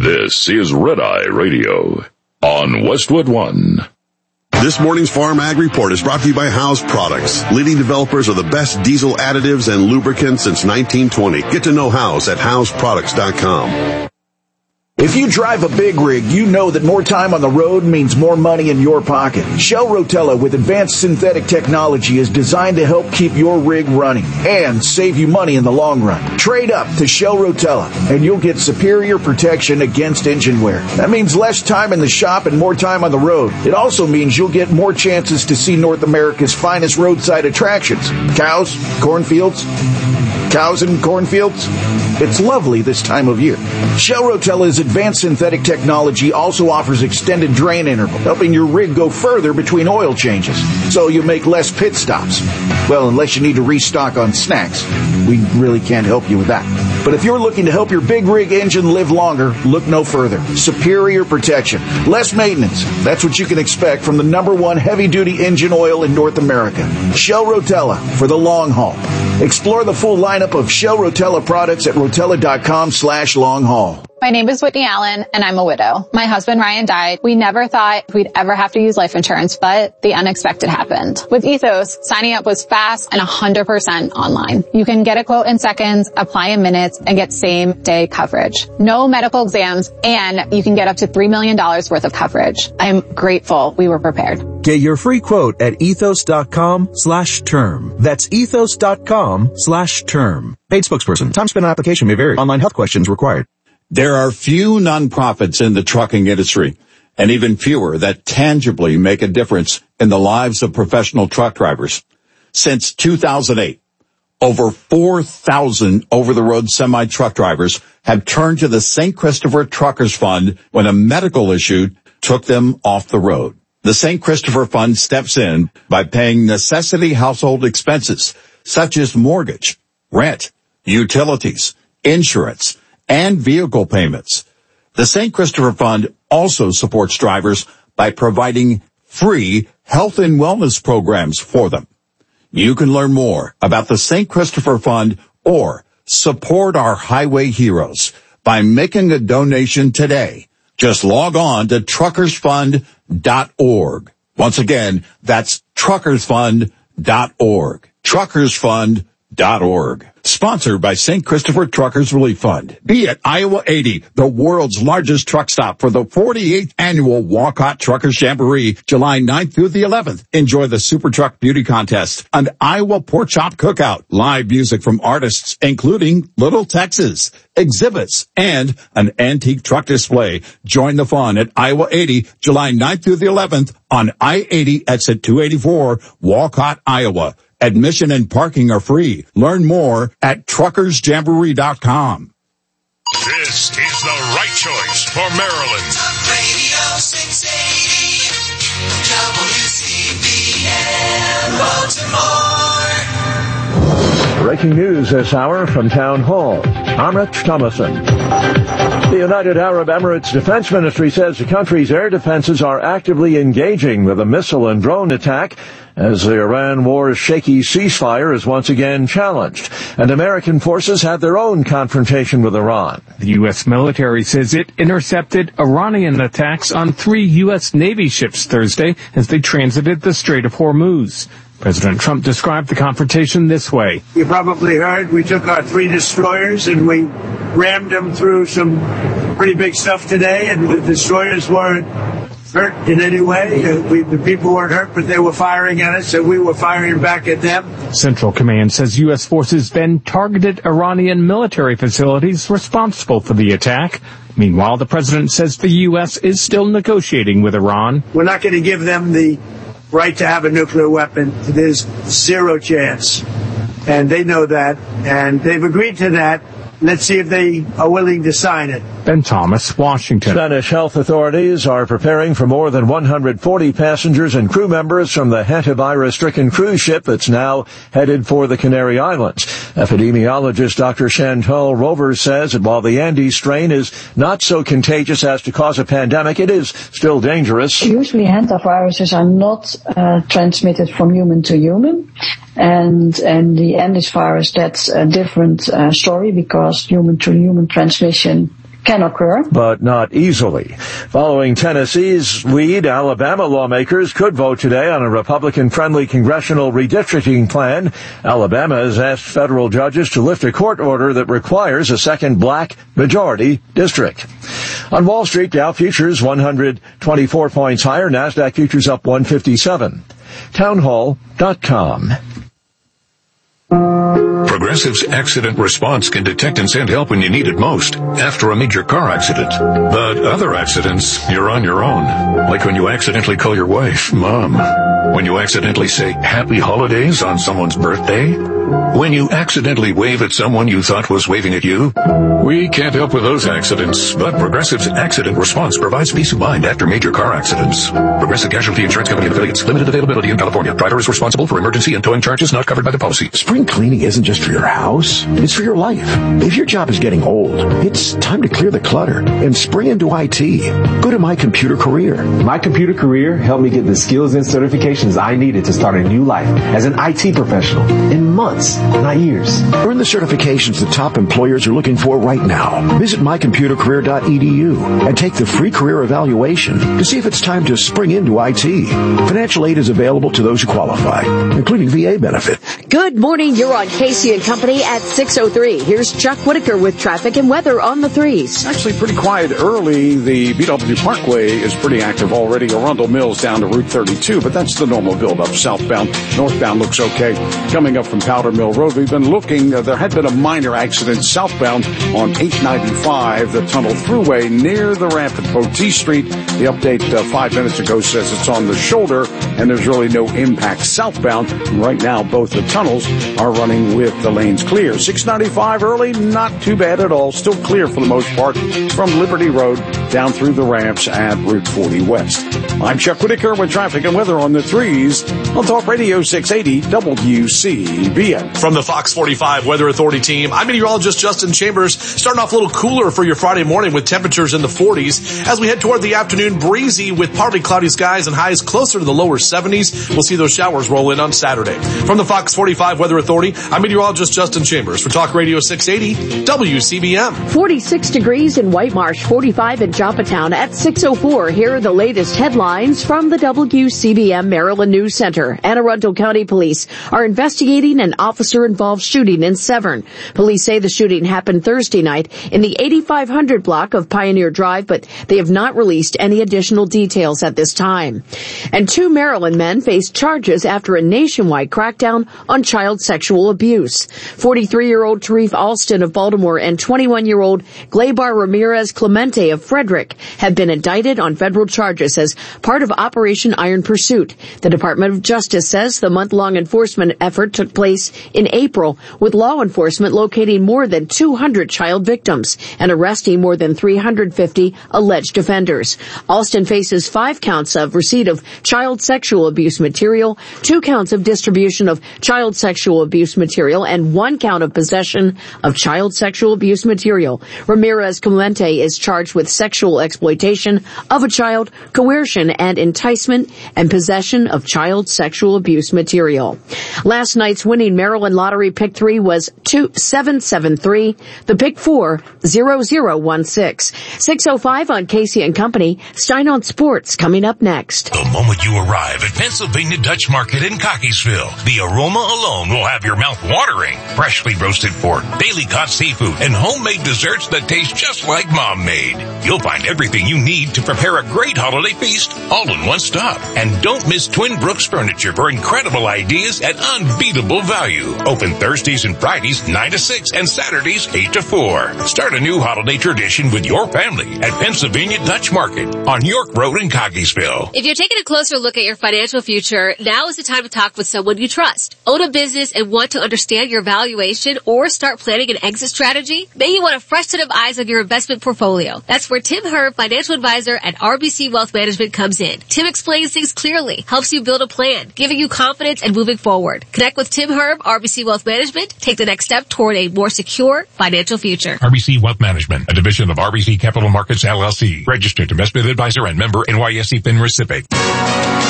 This is Red Eye Radio on Westwood One. This morning's Farm Ag Report is brought to you by House Products, leading developers of the best diesel additives and lubricants since 1920. Get to know House at houseproducts.com. If you drive a big rig, you know that more time on the road means more money in your pocket. Shell Rotella with advanced synthetic technology is designed to help keep your rig running and save you money in the long run. Trade up to Shell Rotella and you'll get superior protection against engine wear. That means less time in the shop and more time on the road. It also means you'll get more chances to see North America's finest roadside attractions. Cows, cornfields, cows and cornfields. It's lovely this time of year. Shell Rotella's advanced synthetic technology also offers extended drain interval, helping your rig go further between oil changes, so you make less pit stops. Well, unless you need to restock on snacks. We really can't help you with that. But if you're looking to help your big rig engine live longer, look no further. Superior protection, less maintenance. That's what you can expect from the #1 heavy-duty engine oil in North America. Shell Rotella for the long haul. Explore the full lineup of Shell Rotella products at rotella.com/long haul. My name is Whitney Allen, and I'm a widow. My husband, Ryan, died. We never thought we'd ever have to use life insurance, but the unexpected happened. With Ethos, signing up was fast and 100% online. You can get a quote in seconds, apply in minutes, and get same-day coverage. No medical exams, and you can get up to $3 million worth of coverage. I'm grateful we were prepared. Get your free quote at ethos.com/term. That's ethos.com/term. Paid spokesperson. Time spent on application may vary. Online health questions required. There are few nonprofits in the trucking industry, and even fewer that tangibly make a difference in the lives of professional truck drivers. Since 2008, over 4,000 over-the-road semi-truck drivers have turned to the St. Christopher Truckers Fund when a medical issue took them off the road. The St. Christopher Fund steps in by paying necessity household expenses, such as mortgage, rent, utilities, insurance, and vehicle payments. The St. Christopher Fund also supports drivers by providing free health and wellness programs for them. You can learn more about the St. Christopher Fund or support our highway heroes by making a donation today. Just log on to truckersfund.org. Once again, that's truckersfund.org. Truckersfund.org. Sponsored by St. Christopher Truckers Relief Fund. Be at Iowa 80, the world's largest truck stop for the 48th annual Walcott Truckers Jamboree, July 9th through the 11th. Enjoy the Super Truck Beauty Contest, an Iowa Pork Chop Cookout, live music from artists including Little Texas, exhibits, and an antique truck display. Join the fun at Iowa 80, July 9th through the 11th on I-80 exit 284, Walcott, Iowa. Admission and parking are free. Learn more at truckersjamboree.com. This is the right choice for Maryland. Talk Radio 680 WCBM Baltimore. Breaking news this hour from Town Hall. Amrit Thomason. The United Arab Emirates Defense Ministry says the country's air defenses are actively engaging with a missile and drone attack as the Iran war's shaky ceasefire is once again challenged. And American forces had their own confrontation with Iran. The U.S. military says it intercepted Iranian attacks on 3 U.S. Navy ships Thursday as they transited the Strait of Hormuz. President Trump described the confrontation this way. You probably heard we took our 3 destroyers and we rammed them through some pretty big stuff today, and the destroyers weren't hurt in any way. The people weren't hurt, but they were firing at us, and we were firing back at them. Central Command says U.S. forces then targeted Iranian military facilities responsible for the attack. Meanwhile, the president says the U.S. is still negotiating with Iran. We're not going to give them the right to have a nuclear weapon. There's zero chance. And they know that, and they've agreed to that. Let's see if they are willing to sign it. Ben Thomas, Washington. Spanish health authorities are preparing for more than 140 passengers and crew members from the hantavirus-stricken cruise ship that's now headed for the Canary Islands. Epidemiologist Dr. Chantal Rovers says that while the Andes strain is not so contagious as to cause a pandemic, it is still dangerous. Usually hantaviruses are not transmitted from human to human. And the Andes virus, that's a different story because human-to-human transmission can occur. But not easily. Following Tennessee's lead, Alabama lawmakers could vote today on a Republican-friendly congressional redistricting plan. Alabama has asked federal judges to lift a court order that requires a second black majority district. On Wall Street, Dow futures 124 points higher, NASDAQ futures up 157. Townhall.com. Progressive's accident response can detect and send help when you need it most, after a major car accident. But other accidents, you're on your own. Like when you accidentally call your wife Mom. When you accidentally say Happy Holidays on someone's birthday. When you accidentally wave at someone you thought was waving at you. We can't help with those accidents, but Progressive's accident response provides peace of mind after major car accidents. Progressive Casualty Insurance Company and affiliates. Limited availability in California. Driver is responsible for emergency and towing charges not covered by the policy. Spring cleaning isn't just for your house, it's for your life. If your job is getting old, it's time to clear the clutter and spring into IT. Go to My Computer Career. My Computer Career helped me get the skills and certifications I needed to start a new life as an IT professional in months, not years. Earn the certifications the top employers are looking for right now. Visit mycomputercareer.edu and take the free career evaluation to see if it's time to spring into IT. Financial aid is available to those who qualify, including VA benefit. Good morning. You're on Casey and Company at 6:03. Here's Chuck Whitaker with traffic and weather on the 3s. Actually pretty quiet early. The BW Parkway is pretty active already. Arundel Mills down to Route 32, but that's the normal build-up. Southbound, northbound looks okay. Coming up from Powder Mill Road, we've been looking. There had been a minor accident southbound on 895, the tunnel throughway near the ramp at Poteet Street. The update 5 minutes ago says it's on the shoulder, and there's really no impact southbound. Right now, both the tunnels are running with the lanes clear. 695 early, not too bad at all. Still clear for the most part from Liberty Road down through the ramps at Route 40 West. I'm Chuck Whitaker with traffic and weather on the 3s on Talk Radio 680 WCBN. From the Fox 45 Weather Authority team, I'm meteorologist Justin Chambers. Starting off a little cooler for your Friday morning with temperatures in the 40s. As we head toward the afternoon, breezy with partly cloudy skies and highs closer to the lower 70s. We'll see those showers roll in on Saturday. From the Fox 45 Weather Authority, I'm meteorologist Justin Chambers for Talk Radio 680 WCBM. 46 degrees in White Marsh, 45 in Joppatown at 6:04. Here are the latest headlines from the WCBM Maryland News Center. Anne Arundel County Police are investigating an officer-involved shooting in Severn. Police say the shooting happened Thursday night in the 8500 block of Pioneer Drive, but they have not released any additional details at this time. And 2 Maryland men faced charges after a nationwide crackdown on child sexual abuse. 43-year-old Tarif Alston of Baltimore and 21-year-old Gleybar Ramirez Clemente of Frederick have been indicted on federal charges as part of Operation Iron Pursuit. The Department of Justice says the month-long enforcement effort took place in April, with law enforcement locating more than 200 child victims and arresting more than 350 alleged offenders. Alston faces 5 counts of receipt of child sexual abuse material, 2 counts of distribution of child sexual abuse material, and 1 count of possession of child sexual abuse material. Ramirez Clemente is charged with sexual exploitation of a child, coercion and enticement, and possession of child sexual abuse material. Last night's winning Maryland Lottery Pick 3 was 2773. The Pick 4, 0016. 6:05 on Casey and Company. Stein on Sports coming up next. The moment you arrive at Pennsylvania Dutch Market in Cockeysville, the aroma alone will have your mouth watering. Freshly roasted pork, daily caught seafood, and homemade desserts that taste just like Mom made. You'll find everything you need to prepare a great holiday feast all in one stop. And don't miss Twin Brooks Furniture for incredible ideas at unbeatable value. Open Thursdays and Fridays 9 to 6 and Saturdays 8 to 4. Start a new holiday tradition with your family at Pennsylvania Dutch Market on York Road in Cockeysville. If you're taking a closer look at your financial future, now is the time to talk with someone you trust. Own a business and want to understand your valuation or start planning an exit strategy? Maybe you want a fresh set of eyes on your investment portfolio. That's where Tim Herb, financial advisor at RBC Wealth Management, comes in. Tim explains things clearly, helps you build a plan, giving you confidence and moving forward. Connect with Tim Herb, RBC Wealth Management. Take the next step toward a more secure financial future. RBC Wealth Management, a division of RBC Capital Markets LLC. Registered investment advisor and member NYSE FINRA SIPC. Now,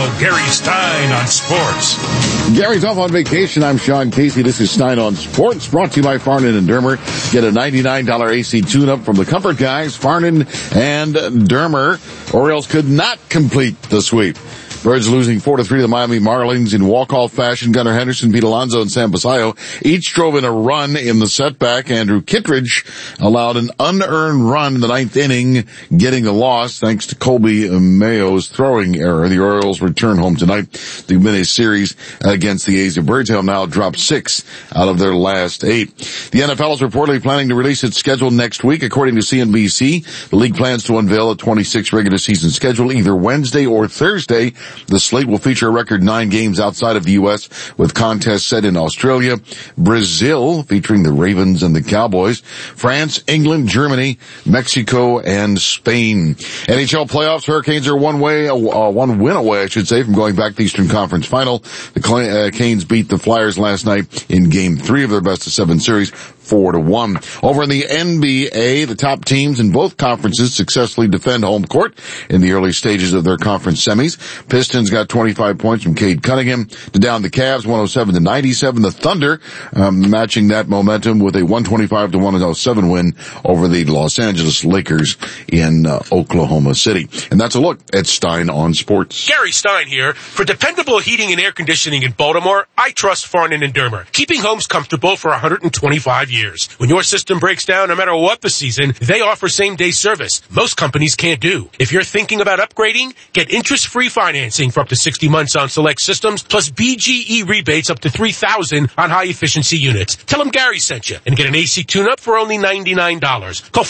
Gary Stein on sports. Gary's off on vacation. I'm Sean Casey. This is Stein on Sports, brought to you by Farnan and Dermer. Get a $99 AC tune-up from the Comfort Guys, Farnan and Dermer. Orioles could not complete the sweep. Birds losing 4-3 to the Miami Marlins in walk-off fashion. Gunnar Henderson, Pete Alonso, and Sam Basayo each drove in a run in the setback. Andrew Kittredge allowed an unearned run in the ninth inning, getting the loss thanks to Colby Mayo's throwing error. The Orioles return home tonight. The mini series against the A's. The Birds have now dropped 6 out of their last 8. The NFL is reportedly planning to release its schedule next week, according to CNBC. The league plans to unveil a 26 regular season schedule either Wednesday or Thursday. The slate will feature a record 9 games outside of the U.S., with contests set in Australia, Brazil, featuring the Ravens and the Cowboys, France, England, Germany, Mexico, and Spain. NHL playoffs, Hurricanes are one win away, from going back to the Eastern Conference Final. The Canes beat the Flyers last night in Game 3 of their best-of-7 series, 4-1. Over in the NBA, the top teams in both conferences successfully defend home court in the early stages of their conference semis. Pistons got 25 points from Cade Cunningham to down the Cavs 107-97. The Thunder matching that momentum with a 125-107 win over the Los Angeles Lakers in Oklahoma City. And that's a look at Stein on Sports. Gary Stein here. For dependable heating and air conditioning in Baltimore, I trust Farnan and Dermer, keeping homes comfortable for 125 years. When your system breaks down, no matter what the season, they offer same-day service. Most companies can't do. If you're thinking about upgrading, get interest-free financing for up to 60 months on select systems, plus BGE rebates up to $3,000 on high-efficiency units. Tell them Gary sent you and get an AC tune-up for only $99. Call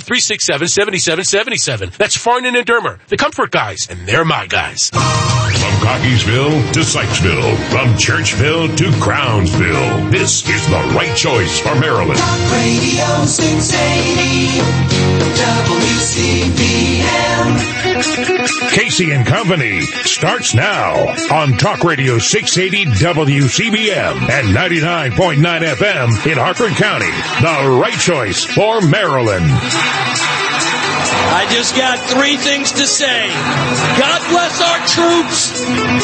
410-367-7777. That's Farnan and Dermer, the Comfort Guys, and they're my guys. From Cockeysville to Sykesville, from Churchville to Crownsville, this is the right choice for Maryland. Talk Radio 680 WCBM. Casey and Company starts now on Talk Radio 680 WCBM and 99.9 FM in Harford County. The right choice for Maryland. I just got 3 things to say. God bless our troops.